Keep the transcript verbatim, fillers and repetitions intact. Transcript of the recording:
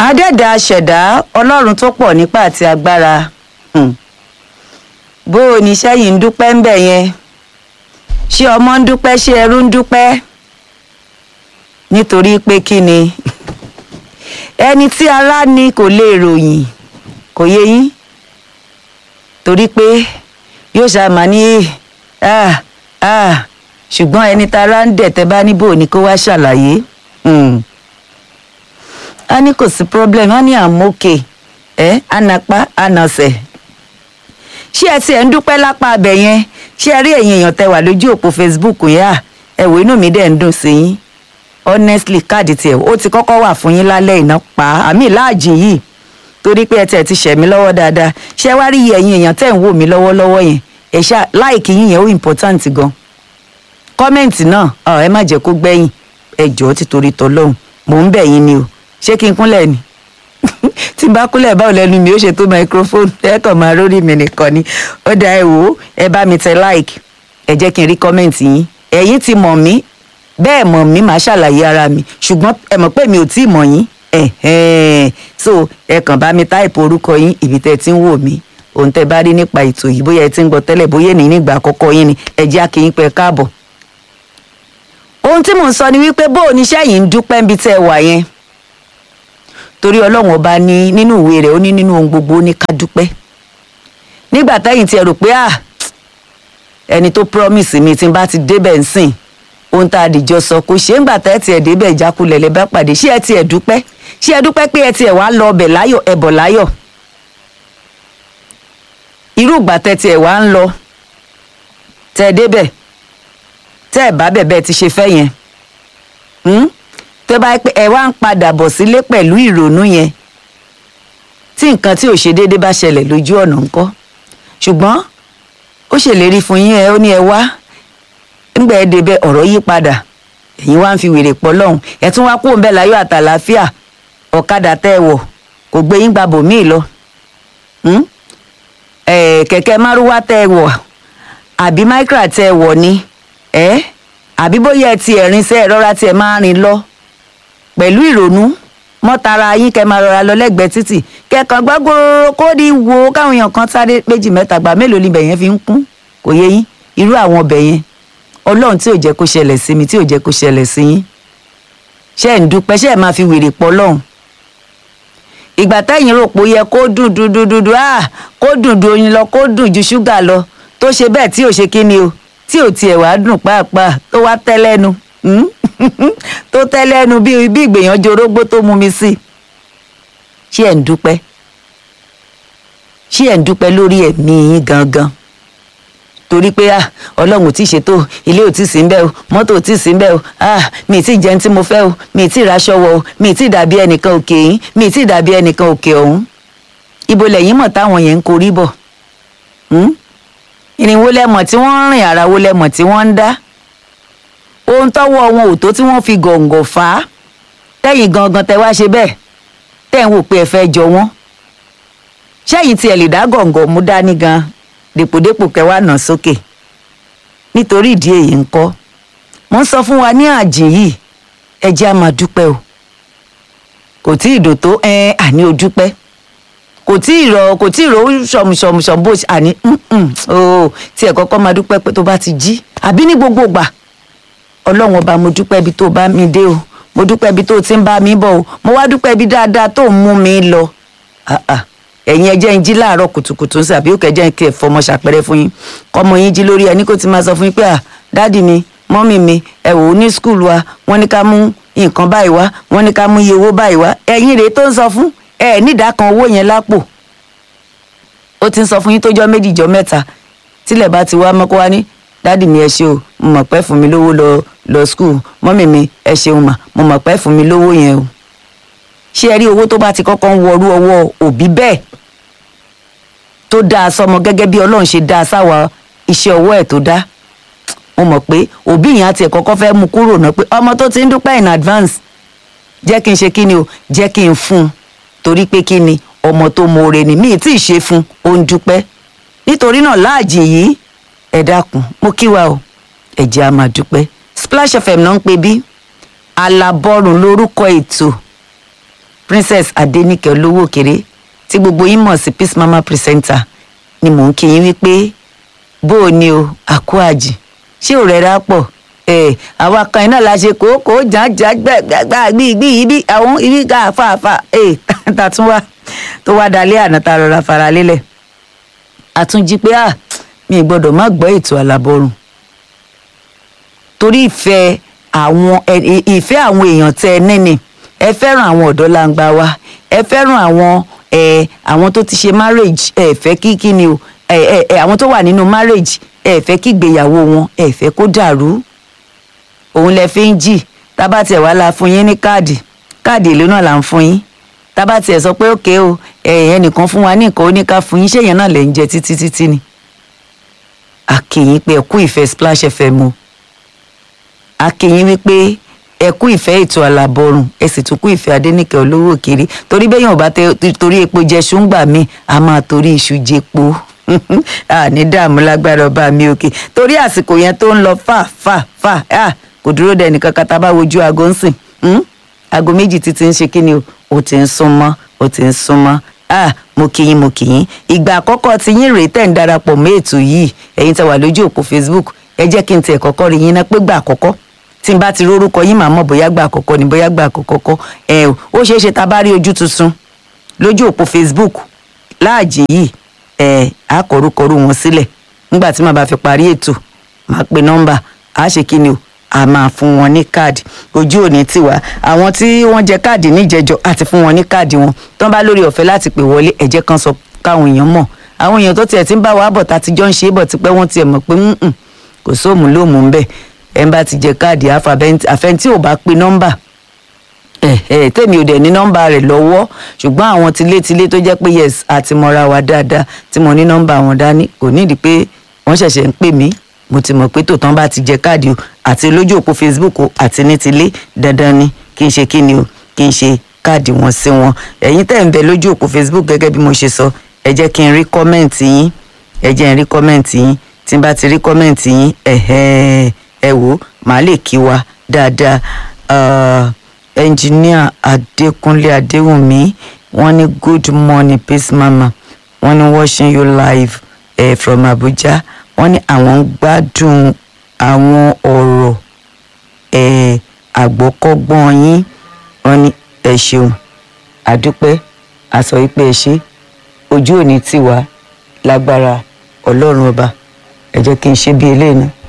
adẹ́dàá ṣẹ̀dá ọlọ́run tó pọ̀ nípa àti agbára um, bó o ní sẹ́yìn ń dúpẹ́ ń bẹ̀ yẹn ṣé ọmọ ń dúpẹ́ ṣé ẹrú ń dúpẹ́ nítorí pé kí ni ẹni tí ara ní kò lè ròyìn kò yé yín torí pé yóò ṣàmà ní ah ah ṣùgbọ́n ẹni tára ń dẹ̀ tẹ́ bá níbò ní kó wá ṣàlàyé um, a ní kò sí problem a ní àmókè ẹ anapa anọsẹ ṣé ẹ tiẹ̀ ń dúpẹ́ lápá abẹ yẹn ṣé ẹ rí ẹ̀yin èèyàn tẹ́ wà lójú òpó Facebook yẹn à ẹ wò inú mi dẹ̀ ń dùn sí yín honestly káàdì tiẹ̀ ó ti kọ́kọ́ wà fún yín lálẹ́ iná pa àmì láàjì yìí torí pé ẹ tiẹ̀ ti ṣẹ̀ mí lọ́wọ́ dáadáa ṣé ẹ wá rí ẹ̀yin èèyàn tẹ́ ń wò mí lọ́wọ́lọ́wọ́ yẹn ẹ ṣá láìkì yín yẹn ó important gan kọ́mẹ̀ǹtì náà ẹ má jẹ́ kó gbẹ̀yìn ẹ jọ̀ọ́ títorí tọlọ́hun mò ń bẹ̀ yín ni o ṣé kí n kúnlẹ̀ ni tí n bá kúnlẹ̀ báwo lẹ́nu mi ó ṣe tó microphone ẹ kàn máa rórí mi nìkan ni ó dá ẹ wò ó ẹ bá mi tẹ like ẹ jẹ́ kí n rí kọ́mẹ̀ǹtì yín ẹ̀yin ti mọ̀ mí bẹ́ẹ̀ mọ̀ mí màá ṣàlàyé ara mi ṣùgbọ́n ẹ mọ̀ pé mi ò tí ì mọ̀ yín ẹ̀hẹ́n so ẹ kàn bá mi táìpù orúkọ yín ibi tẹ́ ẹ ti ń wò mí ohun tẹ́ bá rí nípa ètò yìí bóyá ẹ ti ń gbọ́ tẹ́lẹ̀ bóyá ènìyàn nígbà àkọ́kọ́ yín ni ẹ jẹ́ àkíyín pẹ́ káàbọ̀ ohun tí mò ń sọ ni wípé bó o níṣẹ́ yìí ń dúpẹ́ níbi tẹ́ ẹ wà yẹn torí ọlọ́run ọba ní nínú ìwé rẹ̀ ó ní nínú ohun gbogbo ó ní ká dúpẹ́ nígbà táyìn tí ẹ rò pé à ẹni tó promise mi tí n bá ti débẹ̀ ń sìn ohun tá a dìjọ sọ kò ṣe ń gbà tá ẹ tiẹ̀ débẹ̀ ìjákulẹ̀ lẹ bá pàdé ṣé ẹ tiẹ̀ dúpẹ́ ṣé ẹ dúpẹ́ pé ẹ tiẹ̀ wá lọ ọbẹ̀ láyọ̀ ẹbọ̀ láyọ̀ irú ìgbà tẹ tiẹ̀ wá ń lọ tẹ débẹ̀ tẹ ẹ bá bẹ̀bẹ̀ ti ṣe fẹ́ yẹn tó bá pẹ́ ẹ wá ń padà bọ̀ sílé pẹ̀lú ìrònú yẹn tí nǹkan tí ò ṣe déédé bá ṣẹlẹ̀ lójú ọ̀nà ńkọ́ ṣùgbọ́n ó ṣèlérí fún yín ẹ ó ní ẹ wá ńgbà ẹ débẹ̀ ọ̀rọ̀ yí padà ẹ̀yin wá ń fi wèrè pọ̀ lọ́hùn ẹ tún wá kúrò ń bẹ̀ láyọ̀ àtàlàáfíà ọ̀kadà tẹ́ ẹ wọ̀ kò gbé yín gbàbò míì lọ kẹ̀kẹ́ márúwá tẹ́ ẹ wọ̀ àbí micra tẹ́ ẹ wọ̀ ni àbí bóyá ẹ ti ẹ̀rin sẹ́ ẹ rọra tí ẹ máa rìn lọ pẹ̀lú ìrònú mọ́tara yín kẹ́ máa rọra lọ lẹ́gbẹ̀ẹ́ títì kẹ́kàn gbàgbóró kó di wo káwọn èèyàn kan sáré méjì mẹ́ta gbà mélòó ni ibẹ̀ yẹn fi ń kún kò yé yín irú àwọn ọbẹ̀ yẹn ọlọ́run tí ò jẹ́ kó ṣẹlẹ̀ sí mi tí ò jẹ́ kó ṣẹlẹ̀ sí yín ṣé ẹ̀ ń dúpẹ́ ṣé ẹ̀ máa fi wèrè pọ̀ lọ́hùn ìgbà táyìn rò pé ó yẹ kó dùn dùn dùn dùn dùn áà kó dùn dùn oyin lọ kó dùn ju ṣúgà lọ tó ṣe bẹ́ẹ̀ tí ò ṣe kí ni o tí ò tiẹ̀ wá dùn pàápàá tó wá tẹ́ lẹ́nu tó tẹ́ lẹ́nu bí bí ìgbèyànjú orógbó tó mú mi sí ṣé ẹ̀ ń dúpẹ́ ṣé ẹ̀ ń dúpẹ́ lórí ẹ̀mí yín gangan torí pé ah ọlọ́run ò tí ì ṣètò ilé ò tí ì sí ń bẹ́ o mọ́tò ò tí ì sí ń bẹ́ o ah mi ì tí ì jẹun tí mo fẹ́ o mi ì tí ì raṣọ wọ̀ o mi ì tí ì dàbí ẹnìkan òkè yín mi ì tí ì dàbí ẹnìkan òkè ọ̀hún ibo lẹ́yìn mọ̀ táwọn yẹn ń korí bọ̀ ìrìnwó lẹ́mọ̀ tí wọ́n ń rìn àràwó lẹ́mọ̀ tí wọ́n ń dá ohun tọ́wọ́ wọn ò tó tí wọ́n fi gọ̀ǹgọ̀ fà á tẹ́yìn gangan tẹ́ wá ṣe bẹ́ẹ̀ tẹ́ ń wò pé ẹ fẹ́ jọ wọ́n ṣẹ́yìn tí ẹ lè dá gọ̀ǹgọ̀ mú dání gan dèpòdépò kẹwàá nà sókè nítorí ìdí èyí ńkọ́ mo ń sọ fún wa ní àjìn yìí ẹ jẹ́ á máa dúpẹ́ o kò tí ì dò tó ẹ àní o dúpẹ́ kò tí ì rọ kò tí ì rọ ṣọmùṣọmùṣọm bó ṣe àní o tí ẹ kọ́kọ́ máa dúpẹ́ pé tó bá ti jí àbí ní gbogbo ìgbà ọlọ́run ọba mo dúpẹ́ ibi tó bá mi dé o mo dúpẹ́ ibi tó ti ń bá mi bọ̀ o mo wá dúpẹ́ ibi dáadáa tó ń mú mi lọ ẹ̀yin ẹ jẹ́ ń jí láàárọ̀ kùtùkùtù ń sàbí òkè jẹ́ ń kí ẹ fọmọ ṣàpẹrẹ fún yín kọ́mọ yín jí lórí ẹni kó ti máa sọ fún yín pé à dáàdì mi mọ́mì mi ẹ wò ó ní skul wa wọ́n ní ká mú nǹkan báyìí wá wọ́n ní ká mú iye owó báyìí wá ẹ̀yin rèé tó ń sọ fún ẹ nídàá kan owó yẹn lápò ó ti ń sọ fún yín tó jọ́ méjì jọ́ mẹ́ta tílẹ̀ bá ti wá mọ́ kó wá ní dáàdì mi ẹ ṣé o mo mọ̀ pé fún mi lówó lọ lọ skul mọ́mì mi ẹ ṣeun mà mo mọ̀ pé fún mi lówó yẹn o ṣé ẹ rí owó tó bá ti kọ́kọ́ ń wọrú ọwọ́ òbí bẹ́ẹ̀ tó dáa sọmọ gẹ́gẹ́ bí ọlọ́run ṣe dáa sáwa iṣẹ́ ọwọ́ ẹ̀ tó dá mo mọ̀ pé òbí yẹn àti ẹ̀ kọ́kọ́ fẹ́ mú kúrò náà pé ọmọ tó ti ń dúpẹ́ in advance jẹ́ kí n ṣe kí ni o jẹ́ kí n fún un torí pé kí ni ọmọ tó mọ̀ọ́re ni mí tí ì ṣe fún ó ń dúpẹ́ nítorí náà láàjì yìí ẹ dákun mo kí wa o ẹ jẹ́ á máa dúpẹ́ Splash F M náà ń pè bí alábọ́rùn lórúkọ ètò Princess Adenike olówó òkèrè tí gbogbo yín mọ̀ sí Peace Mama presenter ni mò ń kí yín wípé bó o ní o àkó àjì ṣé ò rẹ́ra pọ̀ ẹ̀ àwa kan iná la ṣe kókó jàǹjà gbàgbà gbígbí ibi àwọn ibi ká fàáfà ẹ̀ tàtún wá tó wá dalẹ̀ àná ta rọra fara lélẹ̀ àtúnjí pé à mi ì gbọ́dọ̀ má gbọ́ ètò Àlàbọ̀rùn torí ìfẹ́ àwọn ìfẹ́ àwọn èèyàn tẹ ẹ níní ẹ fẹ́ràn àwọn ọ̀dọ́ langba wa ẹ fẹ́ràn àwọn ẹ àwọn tó ti ṣe marriage ẹ fẹ́ kí kí ni o ẹ ẹ àwọn tó wà nínú marriage ẹ fẹ́ kí ìgbéyàwó wọn ẹ fẹ́ kó dàrú òun lẹ fi ń jì tábà tiẹ̀ wá la fún yín ní káàdì káàdì èlò náà là ń fún yín tábà tiẹ̀ sọ pé òkè o ẹ ẹnìkan fún wa ní nǹkan oníká fún yín ṣéyẹn náà lẹ̀ ń jẹ títí títí ni a kí yín pé ẹ kú ìfẹ́ Splash F M o a kí yín wípé ẹ kú ìfẹ́ ètò Àlàbọ̀rùn ẹ sì tún kú ìfẹ́ Adéníkẹ́ olówó òkèrè torí bẹ́yàn bá torí epo jẹṣu ń gbà mí a máa torí iṣu jẹpo ní dààmú lágbára ọba mi òkè torí àsìkò yẹn tó ń lọ fà fà fà kò dúró dẹ nìkan kan tá a bá wojú aago ń sìn aago méjì títí ń ṣe kí ni o ó ti ń súnmọ́ ó ti ń súnmọ́ mo kí yín mo kí yín ìgbà àkọ́kọ́ tí yín rèé tẹ̀ ń darapọ̀ mọ́ ètò yìí ẹ̀yin tẹ́ wà lójú òpó Facebook ẹ jẹ́ kí n tiẹ̀ kọ́kọ́ rí yín ná pé gbà àkọ́kọ́ tí n bá ti rórúkọ yín màá mọ̀ bóyá gbà àkọ́kọ́ ni bóyá gbà àkọ́kọ́ kọ́ ẹ ó ṣeé ṣe tá a bá rí ojú tuntun lójú òpó Facebook láàjì yìí ẹ á kọrúkọrú wọn sílẹ̀ nígbà tí màá bá fi parí ètò màá pe nọ́mbà á ṣe kí ni o a máa fún wọn ní káàdì ojú òní tiwa àwọn tí wọ́n jẹ káàdì níjẹjọ àti fún wọn ní káàdì wọn tó ń bá lórí ọ̀fẹ́ láti pè wọlé ẹ jẹ́ kan sọ káwọn èèyàn mọ̀ àwọn èèyàn tó tiẹ̀ ti ń bá wa bọ̀ tá ti jọ ń ṣe é bọ̀ tipẹ́ wọ́n tiẹ̀ mọ̀ pé kò sóòmù lóòmù ń bẹ̀ ẹ̀ ń bá ti jẹ káàdì àfẹntí ò bá pe nọ́mbà ẹ̀ ẹ̀ tèmi ò dẹ̀ ní nọ́mbà rẹ̀ lọ́wọ́ ṣùgbọ́n àwọn tilétilé tó jẹ́ pé yes àti mọ́ra wa dáadáa tí mo ní nọ́mbà wọn dání kò nídìí pé wọ́n ṣẹ̀ṣẹ̀ ń pè mí mo ti mọ̀ pé tòótọ́ bá ti jẹ káàdì o àti lójú òpó Facebook o àti ní tilé dandan ni kí n ṣe kí ni o kí n ṣe káàdì wọn sí wọn ẹ̀yin tẹ́ ń bẹ lójú òpó Facebook gẹ́gẹ́ bí mo ṣe sọ ẹ jẹ́ kí n rí kọ́mẹ̀ǹtì yín ẹ jẹ́ n rí kọ́mẹ̀ǹtì yín tí n bá ti rí kọ́mẹ̀ǹtì yín ẹ̀hẹ́ ẹ wò màá lè kí wa dáadáa ẹnjìníà Adékúnlé Adéwùnmí wọ́n ní good morning Peace Mama wọ́n ní watching you live eh, from Abuja wọ́n ní àwọn ń gbádùn àwọn ọ̀rọ̀ eh, àgbọ́kọ́gbọ́n yín wọ́n ní ẹ ṣeun àdúpẹ́ àsọ wípé ẹ ṣe ojú òní tiwa lágbára Ọlọ́run ọba ẹ jẹ́ kí n ṣe bí eléyìí náà.